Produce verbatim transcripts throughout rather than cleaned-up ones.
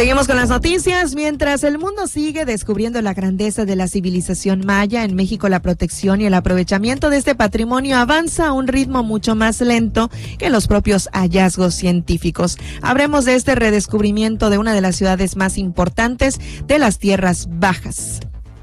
Seguimos con las noticias. Mientras el mundo sigue descubriendo la grandeza de la civilización maya, en México la protección y el aprovechamiento de este patrimonio avanza a un ritmo mucho más lento que los propios hallazgos científicos. Hablemos de este redescubrimiento de una de las ciudades más importantes de las tierras bajas.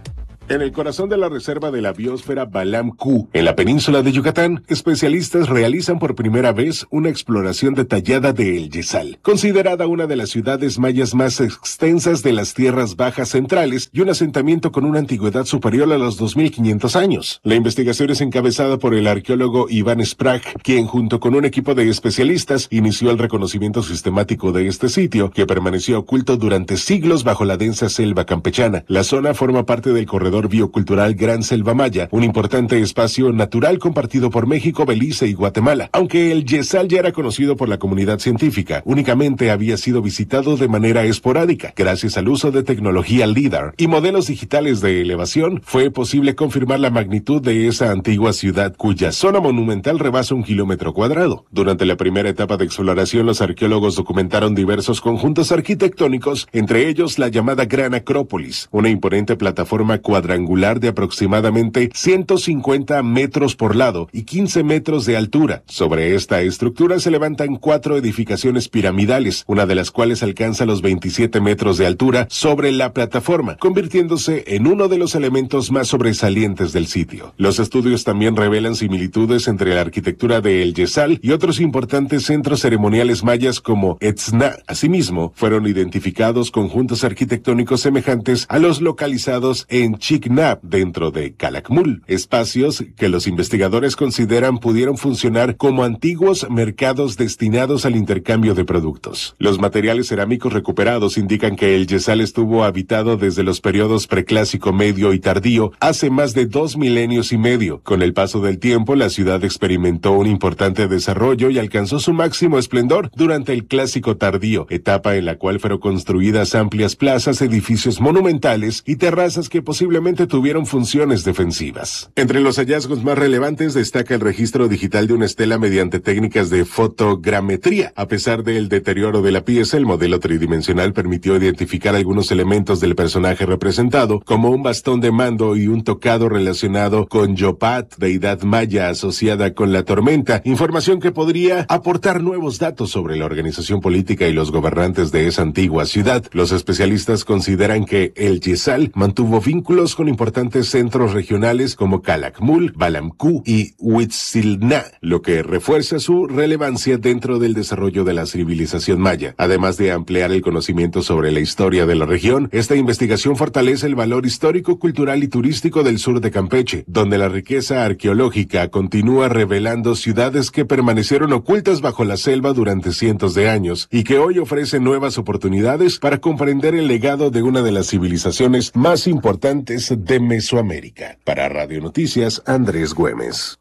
En el corazón de la reserva de la biosfera Balam Q, en la península de Yucatán, especialistas realizan por primera vez una exploración detallada de El Yesal, considerada una de las ciudades mayas más extensas de las tierras bajas centrales y un asentamiento con una antigüedad superior a los dos mil quinientos años. La investigación es encabezada por el arqueólogo Iván Sprague, quien junto con un equipo de especialistas inició el reconocimiento sistemático de este sitio, que permaneció oculto durante siglos bajo la densa selva campechana. La zona forma parte del corredor biocultural Gran Selva Maya, un importante espacio natural compartido por México, Belice y Guatemala. Aunque el Yesal ya era conocido por la comunidad científica, únicamente había sido visitado de manera esporádica. Gracias al uso de tecnología LIDAR y modelos digitales de elevación, fue posible confirmar la magnitud de esa antigua ciudad, cuya zona monumental rebasa un kilómetro cuadrado. Durante la primera etapa de exploración, los arqueólogos documentaron diversos conjuntos arquitectónicos, entre ellos la llamada Gran Acrópolis, una imponente plataforma cuadrangular angular de aproximadamente ciento cincuenta metros por lado y quince metros de altura. Sobre esta estructura se levantan cuatro edificaciones piramidales, una de las cuales alcanza los veintisiete metros de altura sobre la plataforma, convirtiéndose en uno de los elementos más sobresalientes del sitio. Los estudios también revelan similitudes entre la arquitectura de El Yesal y otros importantes centros ceremoniales mayas como Etzna. Asimismo, fueron identificados conjuntos arquitectónicos semejantes a los localizados en Chic Nab, dentro de Calakmul, espacios que los investigadores consideran pudieron funcionar como antiguos mercados destinados al intercambio de productos. Los materiales cerámicos recuperados indican que el Yesal estuvo habitado desde los periodos preclásico, medio y tardío, hace más de dos milenios y medio. Con el paso del tiempo, la ciudad experimentó un importante desarrollo y alcanzó su máximo esplendor durante el clásico tardío, etapa en la cual fueron construidas amplias plazas, edificios monumentales y terrazas que posiblemente tuvieron funciones defensivas. Entre los hallazgos más relevantes destaca el registro digital de una estela mediante técnicas de fotogrametría. A pesar del deterioro de la pieza, el modelo tridimensional permitió identificar algunos elementos del personaje representado, como un bastón de mando y un tocado relacionado con Yopat, deidad maya asociada con la tormenta, información que podría aportar nuevos datos sobre la organización política y los gobernantes de esa antigua ciudad. Los especialistas consideran que el Yesal mantuvo vínculos con importantes centros regionales como Calakmul, Balam Q y Huitzilna, lo que refuerza su relevancia dentro del desarrollo de la civilización maya. Además de ampliar el conocimiento sobre la historia de la región, esta investigación fortalece el valor histórico, cultural y turístico del sur de Campeche, donde la riqueza arqueológica continúa revelando ciudades que permanecieron ocultas bajo la selva durante cientos de años y que hoy ofrecen nuevas oportunidades para comprender el legado de una de las civilizaciones más importantes de Mesoamérica. Para Radio Noticias, Andrés Güemes.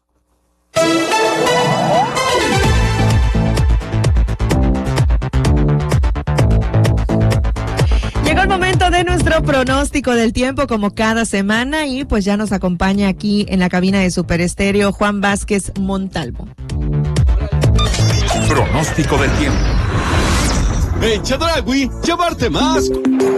Llegó el momento de nuestro pronóstico del tiempo como cada semana y pues ya nos acompaña aquí en la cabina de Super Estéreo Juan Vázquez Montalvo. Pronóstico del tiempo. En Chedraui, llevarte más.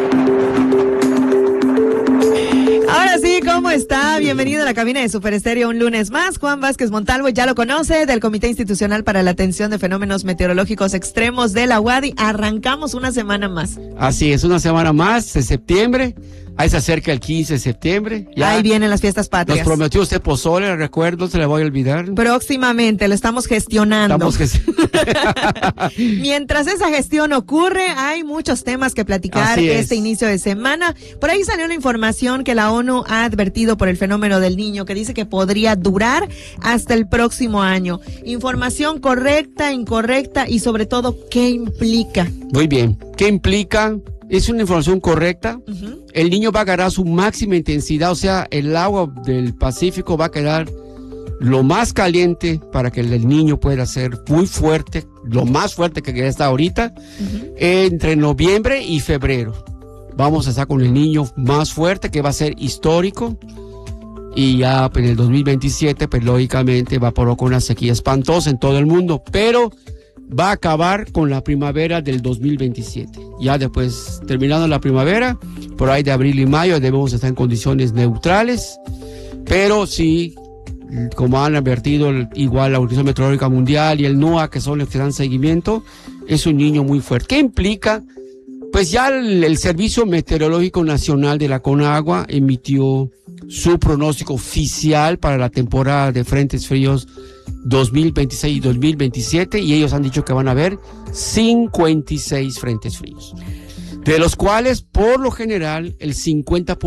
Ahora sí, ¿cómo está? Bienvenido a la cabina de Super Estéreo un lunes más. Juan Vázquez Montalvo, ya lo conoce, del Comité Institucional para la Atención de Fenómenos Meteorológicos Extremos de la U A D I. Arrancamos una semana más. Así es, una semana más de septiembre. Ahí se acerca el quince de septiembre. Ya ahí vienen las fiestas patrias. Nos prometió usted pozole, recuerdo, se le voy a olvidar. Próximamente, lo estamos gestionando. Estamos gestionando. Mientras esa gestión ocurre, hay muchos temas que platicar este inicio de semana. Por ahí salió una información que la ONU ha advertido por el fenómeno del Niño, que dice que podría durar hasta el próximo año. Información correcta, incorrecta y sobre todo, ¿qué implica? Muy bien, ¿qué implica? Es una información correcta. Uh-huh. El Niño va a agarrar su máxima intensidad, o sea, el agua del Pacífico va a quedar lo más caliente para que el Niño pueda ser muy fuerte, lo más fuerte que está ahorita, uh-huh. entre noviembre y febrero. Vamos a estar con el Niño más fuerte, que va a ser histórico, y ya en el dos mil veintisiete, pues lógicamente va a provocar una sequía espantosa en todo el mundo, pero va a acabar con la primavera del dos mil veintisiete. Ya después, terminando la primavera, por ahí de abril y mayo debemos estar en condiciones neutrales, pero sí, como han advertido igual la Organización Meteorológica Mundial y el NOAA, que son los que dan seguimiento, es un niño muy fuerte. ¿Qué implica? Pues ya el, el Servicio Meteorológico Nacional de la CONAGUA emitió su pronóstico oficial para la temporada de frentes fríos dos mil veintiséis y dos mil veintisiete, y ellos han dicho que van a haber cincuenta y seis frentes fríos, de los cuales por lo general el cincuenta por ciento